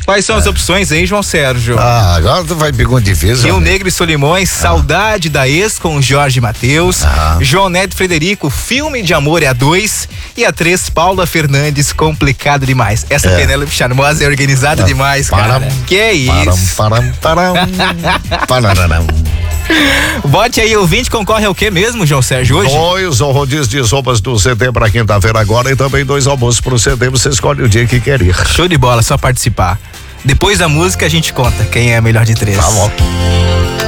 Quais são as opções aí, João Sérgio? Agora tu vai pegando difícil. Rio Negro e Solimões, Saudade da Ex com Jorge Mateus. João Neto e Frederico, Filme de Amor é a 2. E a 3, Paula Fernandes, Complicado Demais. Essa Penélope Charmosa é organizada demais, cara. Que é isso? Bote aí, o 20 concorre ao que mesmo, João Sérgio, hoje? 2 rodízios de sopas do CD pra quinta-feira agora e também 2 almoços pro CD, você escolhe o dia que quer ir. Show de bola, só participar. Depois da música a gente conta quem é a melhor de 3. Tá bom.